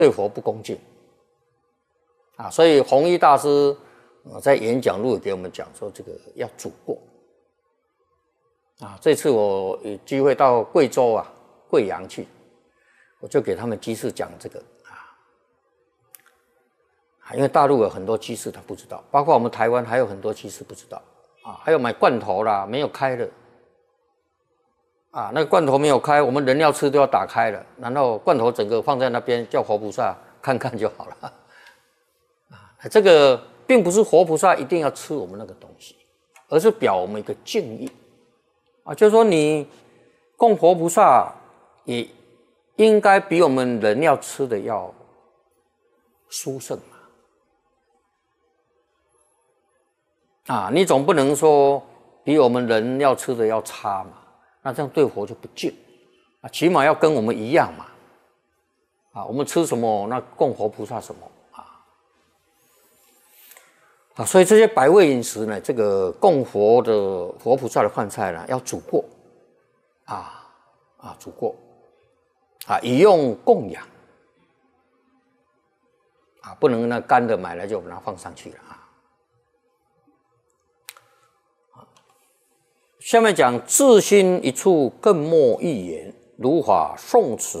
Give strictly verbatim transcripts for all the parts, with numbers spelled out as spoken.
对佛不恭敬啊。所以弘一大师在演讲录给我们讲说，这个要主过啊。这次我有机会到贵州啊、贵阳去，我就给他们居士讲这个啊，因为大陆有很多居士他不知道，包括我们台湾还有很多居士不知道啊，还有买罐头啦，没有开的。啊，那个罐头没有开，我们人要吃都要打开了，然后罐头整个放在那边，叫活菩萨看看就好了。啊，这个并不是活菩萨一定要吃我们那个东西，而是表我们一个敬意。啊，就是说你供活菩萨也应该比我们人要吃的要殊胜嘛。啊，你总不能说比我们人要吃的要差嘛。那这样对佛就不敬啊，起码要跟我们一样嘛。啊，我们吃什么，那供佛菩萨什么啊？啊，所以这些百味饮食呢，这个供佛的佛菩萨的饭菜呢，要煮过啊啊，煮过啊，以用供养啊，不能那干的买来就把它放上去了啊。下面讲自心一处，更莫一言，如法诵持。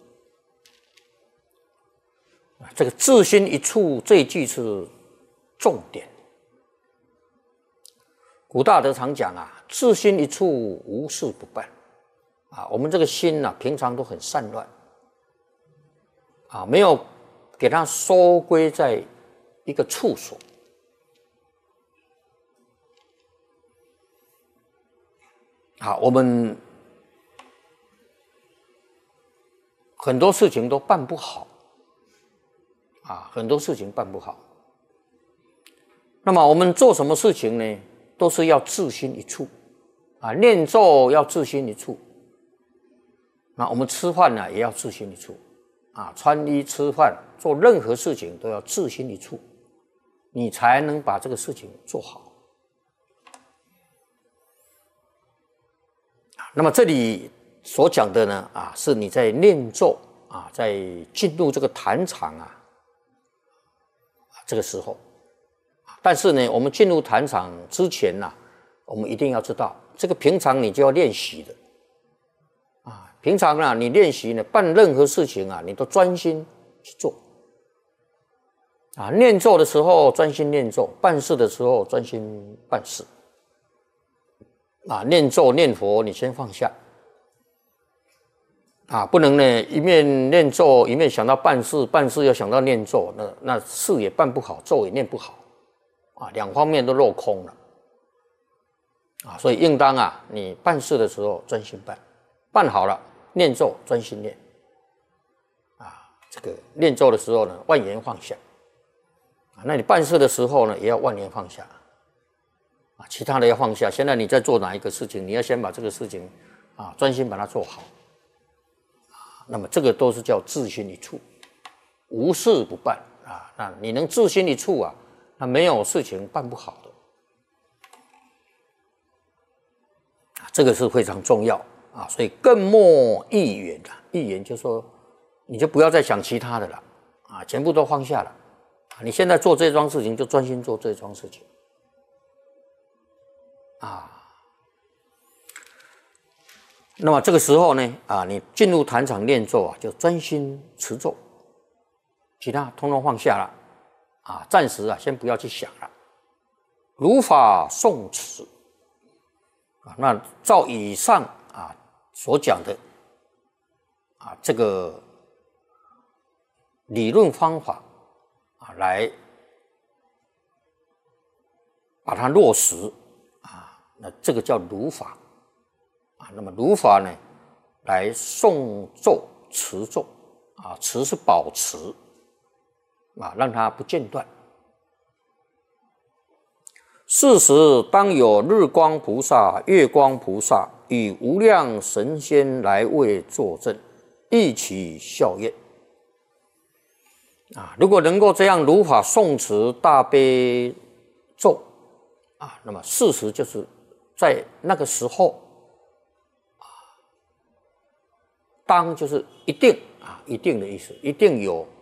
这个自心一处这一句是重点。古大德常讲啊，自心一处，无事不办。啊，我们这个心啊，平常都很散乱，啊，没有给它收归在一个处所。啊，我们很多事情都办不好，啊，很多事情办不好。那么我们做什么事情呢？都是要自心一处，啊，念咒要自心一处。那我们吃饭呢，也要自心一处，啊，穿衣吃饭做任何事情都要自心一处，你才能把这个事情做好。那么这里所讲的呢，啊，是你在念咒啊，在进入这个坛场啊，这个时候，但是呢，我们进入坛场之前呢、啊，我们一定要知道，这个平常你就要练习的，啊，平常呢，你练习呢，办任何事情啊，你都专心去做，啊，念咒的时候专心念咒，办事的时候专心办事。啊，念咒念佛，你先放下啊，不能呢一面念咒一面想到办事，办事又想到念咒，那那事也办不好，咒也念不好啊，两方面都落空了啊，所以应当啊，你办事的时候专心办，办好了念咒专心念啊，这个念咒的时候呢，万言放下啊，那你办事的时候呢，也要万言放下。啊，其他的要放下。现在你在做哪一个事情，你要先把这个事情啊专心把它做好。啊，那么这个都是叫自心一处，无事不办啊。那你能自心一处啊，那没有事情办不好的。啊，这个是非常重要啊。所以更莫一言啊，一言就是说你就不要再想其他的了啊，全部都放下了。啊，你现在做这桩事情就专心做这桩事情。啊，那么这个时候呢，啊，你进入坛场念咒啊，就专心持咒，其他通通放下了，啊，暂时啊，先不要去想了，如法诵持，啊，那照以上啊所讲的，啊，这个理论方法啊，来把它落实。那这个叫如法啊，那么如法呢，来诵咒持咒啊，持是保持啊，让它不间断。是时当有日光菩萨、月光菩萨与无量神仙来为作证，一起效验啊。如果能够这样如法诵持大悲咒啊，那么事实就是在那个时候啊，当就是一定啊，一定的意思，一定有